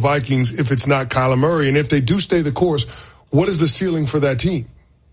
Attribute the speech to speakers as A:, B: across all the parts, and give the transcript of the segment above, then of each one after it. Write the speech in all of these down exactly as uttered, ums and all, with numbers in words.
A: Vikings if it's not Kyler Murray? And if they do stay the course, what is the ceiling for that team?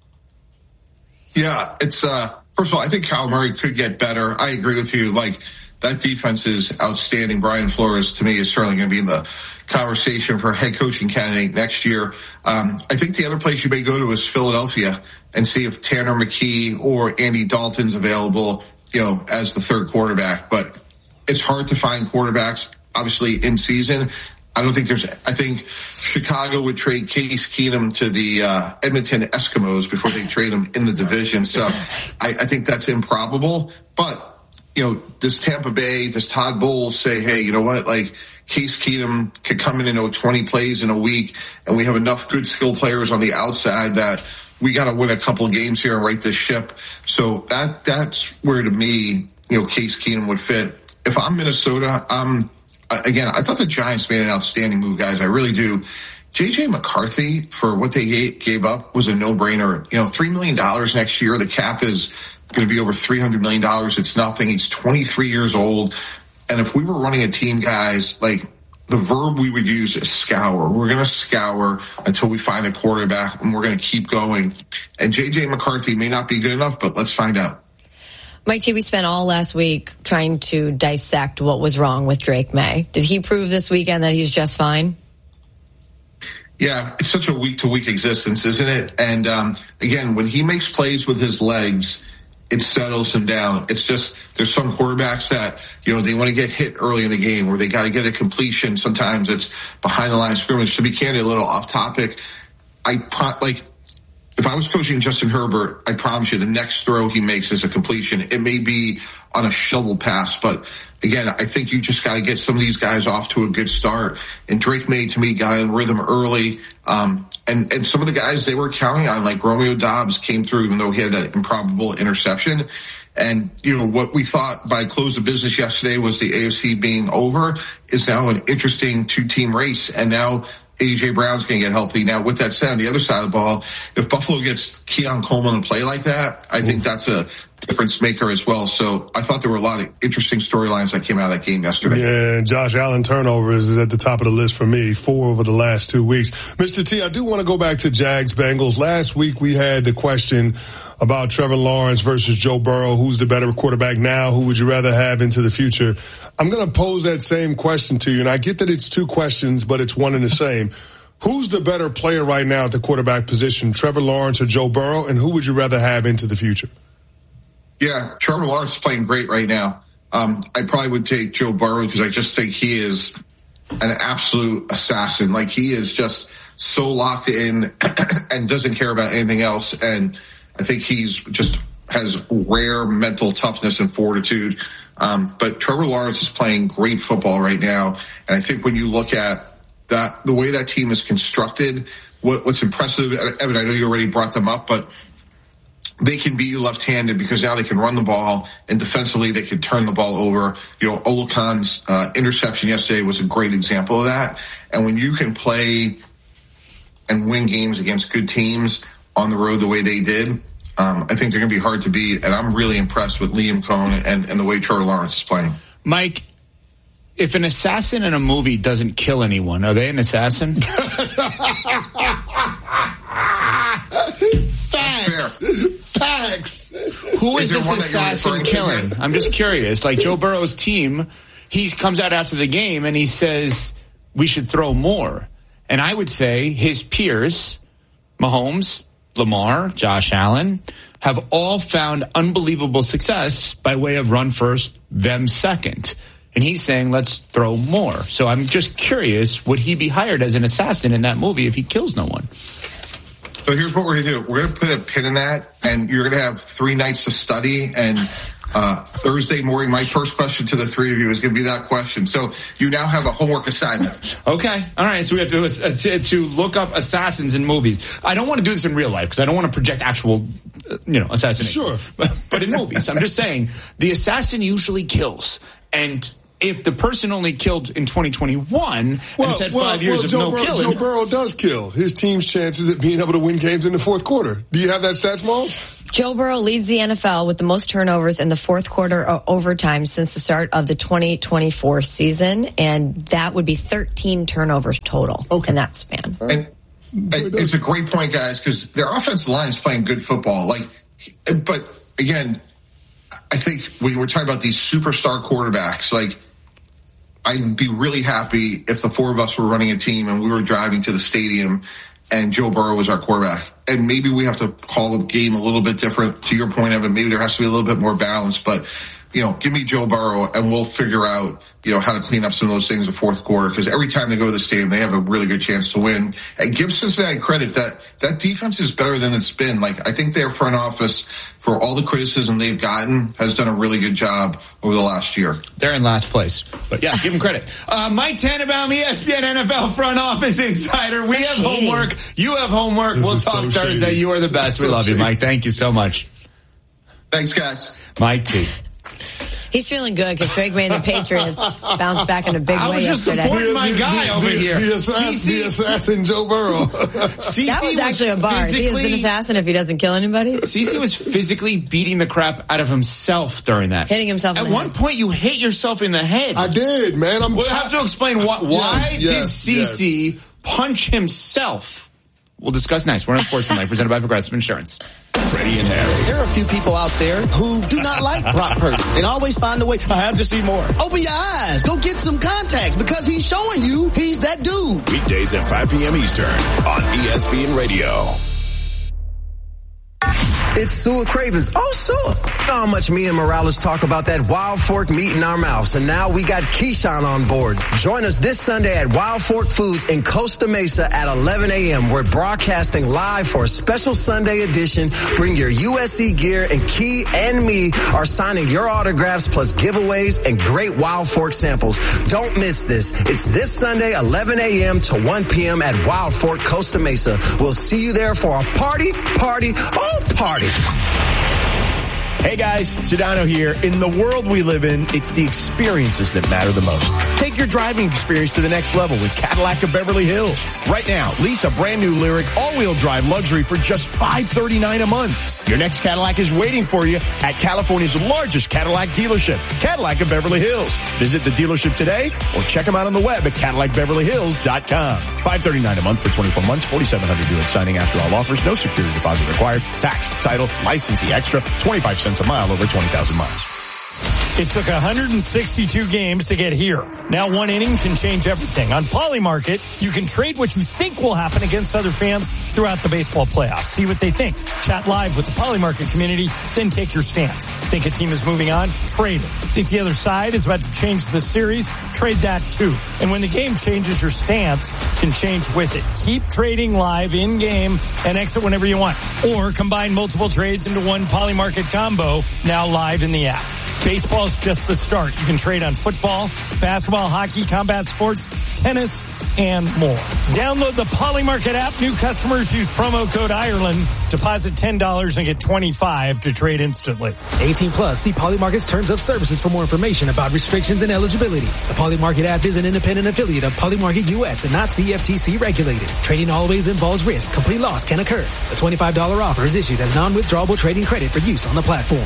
B: Yeah, it's, uh, first of all, I think Kyler Murray could get better. I agree with you. Like, that defense is outstanding. Brian Flores, to me, is certainly going to be in the conversation for head coaching candidate next year. Um, I think the other place you may go to is Philadelphia and see if Tanner McKee or Andy Dalton's available, you know, as the third quarterback. But it's hard to find quarterbacks, obviously, in season. I don't think there's, I think Chicago would trade Case Keenum to the uh, Edmonton Eskimos before they trade him in the division. So I, I think that's improbable. But, you know, does Tampa Bay, does Todd Bowles say, hey, you know what, like Case Keenum could come in and know twenty plays in a week, and we have enough good skill players on the outside that we got to win a couple of games here and right this ship. So that that's where, to me, you know, Case Keenum would fit. If I'm Minnesota, um, again, I thought the Giants made an outstanding move, guys. I really do. J J McCarthy, for what they gave up, was a no-brainer. You know, three million dollars next year. The cap is going to be over three hundred million dollars. It's nothing. He's twenty-three years old. And if we were running a team, guys, like, the verb we would use is scour. We're going to scour until we find a quarterback, and we're going to keep going. And J J McCarthy may not be good enough, but let's find out.
C: Mike T, we spent all last week trying to dissect what was wrong with Drake May. Did he prove this weekend that he's just fine?
B: Yeah, it's such a week-to-week existence, isn't it? And, um, again, when he makes plays with his legs, it settles him down. It's just, there's some quarterbacks that, you know, they want to get hit early in the game, or they got to get a completion. Sometimes it's behind the line of scrimmage. To be candid, a little off topic, I pro- like, if I was coaching Justin Herbert, I promise you the next throw he makes is a completion. It may be on a shovel pass, but again, I think you just got to get some of these guys off to a good start. And Drake May, to me, got in rhythm early. Um, and, and some of the guys they were counting on, like Romeo Doubs, came through even though he had that improbable interception. And, you know, what we thought by close of business yesterday was the A F C being over is now an interesting two-team race. And now A J Brown's going to get healthy. Now, with that said, on the other side of the ball, if Buffalo gets Keon Coleman to play like that, I think that's a difference maker as well. So I thought there were a lot of interesting storylines that came out of that game yesterday.
A: Yeah, Josh Allen turnovers is at the top of the list for me, four over the last two weeks. Mister T, I do want to go back to Jags Bengals. Last week we had the question about Trevor Lawrence versus Joe Burrow. Who's the better quarterback now? Who would you rather have into the future? I'm going to pose that same question to you, and I get that it's two questions, but it's one and the same. Who's the better player right now at the quarterback position, Trevor Lawrence or Joe Burrow, and who would you rather have into the future?
B: Yeah, Trevor Lawrence is playing great right now. Um, I probably would take Joe Burrow because I just think he is an absolute assassin. Like, he is just so locked in and doesn't care about anything else. And I think he's just has rare mental toughness and fortitude. Um, but Trevor Lawrence is playing great football right now. And I think when you look at that, the way that team is constructed, what, what's impressive, Evan, I know you already brought them up, but they can be left-handed because now they can run the ball, and defensively they can turn the ball over. You know, Olacon's uh, interception yesterday was a great example of that. And when you can play and win games against good teams on the road the way they did, um, I think they're going to be hard to beat. And I'm really impressed with Liam Cohn and, and the way Trevor Lawrence is playing.
D: Mike, if an assassin in a movie doesn't kill anyone, are they an assassin?
A: Facts. Facts.
D: Who is, is this assassin killing? I'm just curious. Like Joe Burrow's team, he comes out after the game and he says, we should throw more. And I would say his peers, Mahomes, Lamar, Josh Allen, have all found unbelievable success by way of run first, them second. And he's saying, let's throw more. So I'm just curious, would he be hired as an assassin in that movie if he kills no one?
B: So here's what we're going to do. We're going to put a pin in that, and you're going to have three nights to study. And uh Thursday morning, my first question to the three of you is going to be that question. So you now have a homework assignment.
D: Okay. All right. So we have to, uh, to, to look up assassins in movies. I don't want to do this in real life because I don't want to project actual, uh, you know, assassination.
A: Sure.
D: But, but in movies, I'm just saying the assassin usually kills. And if the person only killed in twenty twenty-one
A: well,
D: and said
A: well,
D: five years
A: well,
D: of
A: Joe
D: no
A: Burrow,
D: killing.
A: Joe Burrow does kill. His team's chances at being able to win games in the fourth quarter. Do you have that stat, Smalls?
C: Joe Burrow leads the N F L with the most turnovers in the fourth quarter or overtime since the start of the twenty twenty-four season, and that would be thirteen turnovers total okay. in that span.
B: And, and it's a great point, guys, because their offensive line is playing good football. Like, but again, I think when we're talking about these superstar quarterbacks, like, I'd be really happy if the four of us were running a team and we were driving to the stadium and Joe Burrow was our quarterback. And maybe we have to call the game a little bit different. To your point, Evan, maybe there has to be a little bit more balance. But, you know, give me Joe Burrow and we'll figure out, you know, how to clean up some of those things in the fourth quarter. Because every time they go to the stadium, they have a really good chance to win. And give Cincinnati credit that that defense is better than it's been. Like, I think their front office, for all the criticism they've gotten, has done a really good job over the last year.
D: They're in last place. But yeah, give them credit. Uh, Mike Tannenbaum, E S P N N F L front office insider. We have homework. You have homework. This we'll talk so Thursday. Shady. You are the best. It's we so love shady. you, Mike. Thank you so much.
B: Thanks, guys.
D: Mike T.
C: He's feeling good because Drake made the Patriots bounce back in a big
D: I
C: way
D: was just
C: yesterday.
D: supporting my guy
A: the,
D: over
A: the,
D: here.
A: The assassin, the assassin Joe Burrow.
C: That was actually a bar. He is an assassin if he doesn't kill anybody.
D: Cece was physically beating the crap out of himself during that.
C: Hitting himself in
D: At
C: the
D: one
C: head.
D: point, you hit yourself in the head.
A: I did, man. I'm
D: we'll
A: t-
D: have to explain what, why
A: yes, yes,
D: did Cece yes. punch himself. We'll discuss next. We're on Sports Tonight, presented by Progressive Insurance.
E: Freddie and Harry.
F: There are a few people out there who do not like Brock Purdy and always find a way. I have to see more. Open your eyes. Go get some contacts because he's showing you he's that dude.
E: Weekdays at five p.m. Eastern on E S P N Radio.
F: It's Sua Cravens. Oh, Sua. How much me and Morales talk about that Wild Fork meat in our mouths. And now we got Keyshawn on board. Join us this Sunday at Wild Fork Foods in Costa Mesa at eleven a.m. We're broadcasting live for a special Sunday edition. Bring your U S C gear and Key and me are signing your autographs plus giveaways and great Wild Fork samples. Don't miss this. It's this Sunday, eleven a.m. to one p.m. at Wild Fork, Costa Mesa. We'll see you there for a party, party, oh, party.
G: Hey guys, Sedano here. In the world we live in, it's the experiences that matter the most. Take your driving experience to the next level with Cadillac of Beverly Hills. Right now, lease a brand new Lyriq all-wheel drive luxury for just five hundred thirty-nine dollars a month. Your next Cadillac is waiting for you at California's largest Cadillac dealership, Cadillac of Beverly Hills. Visit the dealership today or check them out on the web at Cadillac Beverly Hills dot com. five hundred thirty-nine dollars a month for twenty-four months, forty-seven hundred dollars due at signing after all offers, no security deposit required, tax, title, licensee extra, twenty-five cents a mile over twenty thousand miles.
H: It took one hundred sixty-two games to get here. Now one inning can change everything. On Polymarket, you can trade what you think will happen against other fans throughout the baseball playoffs. See what they think. Chat live with the Polymarket community, then take your stance. Think a team is moving on? Trade it. Think the other side is about to change the series? Trade that too. And when the game changes, your stance can change with it. Keep trading live in-game and exit whenever you want. Or combine multiple trades into one Polymarket combo, now live in the app. Baseball's just the start. You can trade on football, basketball, hockey, combat sports, tennis, and more. Download the Polymarket app. New customers use promo code Ireland. Deposit ten dollars and get twenty-five dollars to trade instantly.
I: eighteen plus. See Polymarket's terms of services for more information about restrictions and eligibility. The Polymarket app is an independent affiliate of Polymarket U S and not C F T C regulated. Trading always involves risk. Complete loss can occur. A twenty-five dollars offer is issued as non-withdrawable trading credit for use on the platform.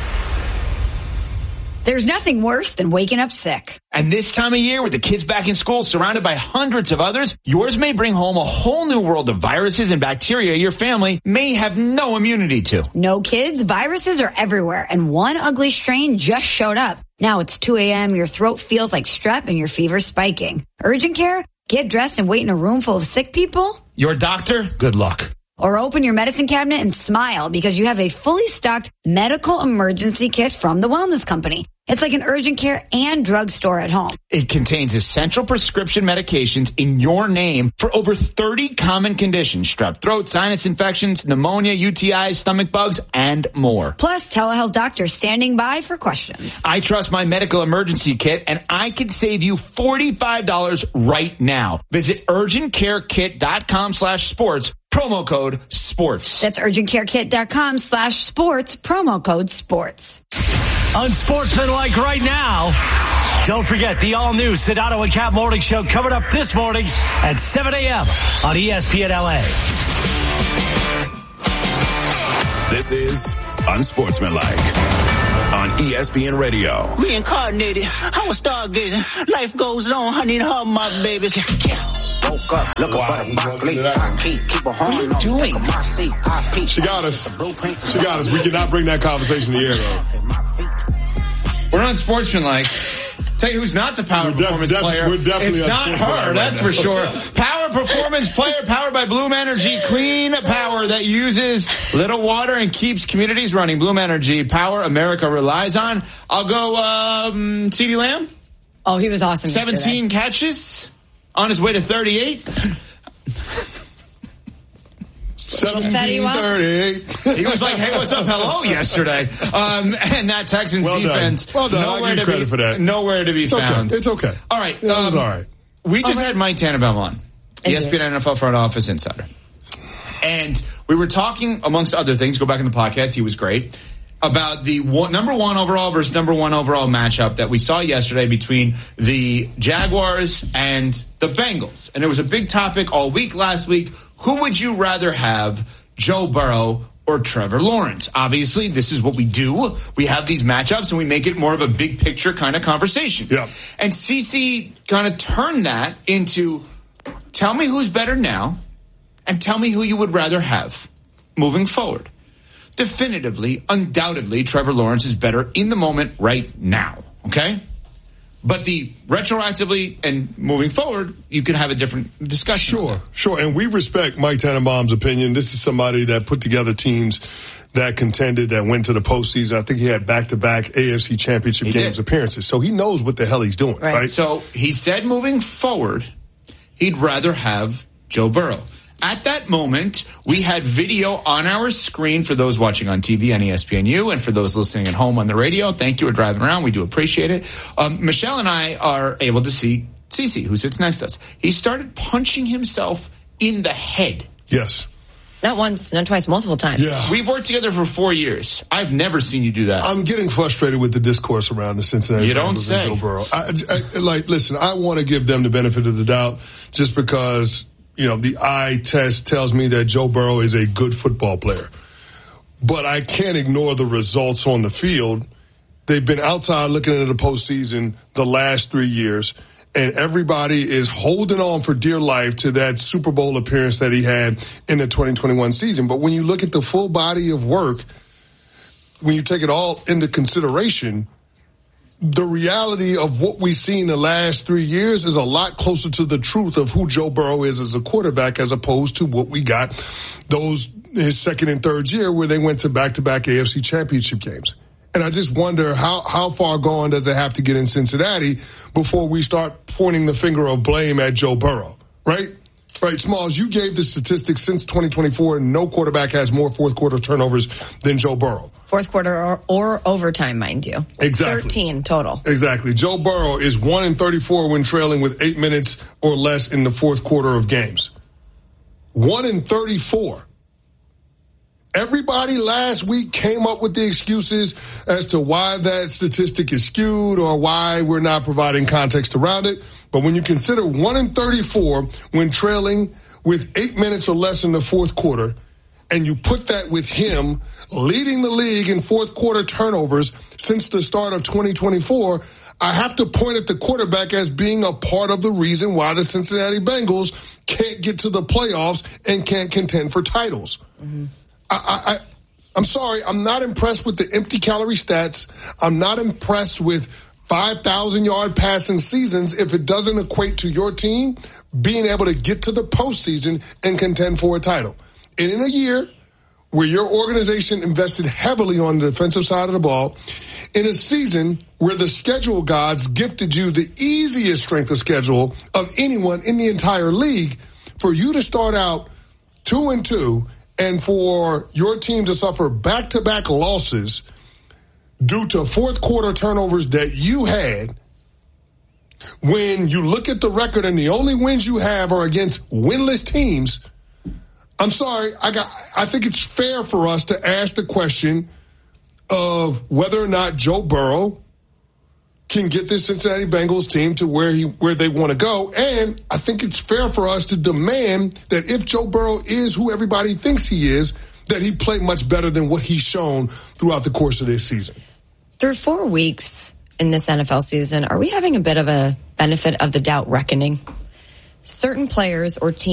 J: There's nothing worse than waking up sick.
D: And this time of year, with the kids back in school, surrounded by hundreds of others, yours may bring home a whole new world of viruses and bacteria your family may have no immunity to.
J: No kids, viruses are everywhere, and one ugly strain just showed up. Now it's two a.m., your throat feels like strep, and your fever's spiking. Urgent care? Get dressed and wait in a room full of sick people?
D: Your doctor? Good luck.
J: Or open your medicine cabinet and smile because you have a fully stocked medical emergency kit from the Wellness Company. It's like an urgent care and drugstore at home.
D: It contains essential prescription medications in your name for over thirty common conditions: strep throat, sinus infections, pneumonia, U T Is, stomach bugs, and more.
J: Plus, telehealth doctors standing by for questions.
D: I trust my medical emergency kit, and I can save you forty-five dollars right now. Visit urgentcarekit.com slash sports. Promo code sports.
J: That's urgentcarekit.com slash sports. Promo code sports.
K: Unsportsmanlike right now. Don't forget the all-new Sedano and Cap Morning Show coming up this morning at seven a.m. on E S P N L A.
E: This is Unsportsmanlike on E S P N Radio.
L: Reincarnated. I was stargazing. Life goes on. I need her, my babies. Woke up, looking wow. for the broccoli. I keep, keep a horn on. Take my seat. I peep.
A: She got us. She got us. We cannot bring that conversation to the air, though.
D: We're on Sportsmanlike. Tell you who's not the power we're performance def- player.
A: We're definitely
D: it's not her, right that's now. For sure. Power performance player powered by Bloom Energy. Clean power that uses little water and keeps communities running. Bloom Energy, power America relies on. I'll go um, CeeDee Lamb.
C: Oh, he was awesome
D: seventeen
C: yesterday.
D: Catches on his way to thirty-eight.
A: seventeen thirty-eight.
D: He was like, hey, what's up? Hello yesterday. Um, and that Texans
A: well
D: defense.
A: Done. Well done. I'll give you credit
D: be,
A: for that.
D: Nowhere to be
A: it's
D: found.
A: Okay. It's okay.
D: All right.
A: Yeah, um, it was all right.
D: We just
C: all right.
D: had Mike Tannenbaum on, E S P N N F L front office insider. And we were talking, amongst other things, go back in the podcast, he was great, about the one, number one overall versus number one overall matchup that we saw yesterday between the Jaguars and the Bengals. And it was a big topic all week last week. Who would you rather have, Joe Burrow or Trevor Lawrence? Obviously, this is what we do. We have these matchups and we make it more of a big picture kind of conversation.
A: Yeah.
D: And CeCe kind of turned that into, tell me who's better now and tell me who you would rather have moving forward. Definitively, undoubtedly, Trevor Lawrence is better in the moment right now. Okay? But the retroactively and moving forward, you can have a different discussion.
A: Sure, sure. And we respect Mike Tannenbaum's opinion. This is somebody that put together teams that contended, that went to the postseason. I think he had back-to-back A F C Championship
D: he
A: games
D: did.
A: appearances. So he knows what the hell he's doing, right. right?
D: So he said moving forward, he'd rather have Joe Burrow. At that moment, we had video on our screen for those watching on T V on E S P N U and for those listening at home on the radio. Thank you for driving around. We do appreciate it. Um, Michelle and I are able to see CeCe, who sits next to us. He started punching himself in the head.
A: Yes.
C: Not once, not twice, multiple times.
A: Yeah.
D: We've worked together for four years. I've never seen you do that.
A: I'm getting frustrated with the discourse around the Cincinnati
D: you don't
A: Bengals
D: say.
A: and Joe Burrow. I, I, like, listen, I want to give them the benefit of the doubt just because, you know, the eye test tells me that Joe Burrow is a good football player. But I can't ignore the results on the field. They've been outside looking at the postseason the last three years, and everybody is holding on for dear life to that Super Bowl appearance that he had in the twenty twenty-one season. But when you look at the full body of work, when you take it all into consideration, the reality of what we've seen the last three years is a lot closer to the truth of who Joe Burrow is as a quarterback as opposed to what we got those his second and third year where they went to back-to-back A F C Championship games. And I just wonder how, how far gone does it have to get in Cincinnati before we start pointing the finger of blame at Joe Burrow, right? Right, Smalls, you gave the statistics since twenty twenty-four, and no quarterback has more fourth-quarter turnovers than Joe Burrow.
C: Fourth quarter or, or overtime, mind you.
A: Exactly.
C: thirteen total.
A: Exactly. Joe Burrow is one in thirty-four when trailing with eight minutes or less in the fourth quarter of games. one in thirty-four. Everybody last week came up with the excuses as to why that statistic is skewed or why we're not providing context around it. But when you consider one in thirty-four when trailing with eight minutes or less in the fourth quarter, and you put that with him leading the league in fourth quarter turnovers since the start of twenty twenty-four, I have to point at the quarterback as being a part of the reason why the Cincinnati Bengals can't get to the playoffs and can't contend for titles. Mm-hmm. I, I, I'm sorry, I'm not impressed with the empty calorie stats. I'm not impressed with five thousand yard passing seasons if it doesn't equate to your team being able to get to the postseason and contend for a title. And in a year where your organization invested heavily on the defensive side of the ball, in a season where the schedule gods gifted you the easiest strength of schedule of anyone in the entire league, for you to start out two and two and for your team to suffer back-to-back losses due to fourth quarter turnovers that you had, when you look at the record and the only wins you have are against winless teams, I'm sorry, I got. I think it's fair for us to ask the question of whether or not Joe Burrow can get this Cincinnati Bengals team to where he where they want to go. And I think it's fair for us to demand that if Joe Burrow is who everybody thinks he is, that he played much better than what he's shown throughout the course of this season?
C: Through four weeks in this N F L season, are we having a bit of a benefit of the doubt reckoning? Certain players or teams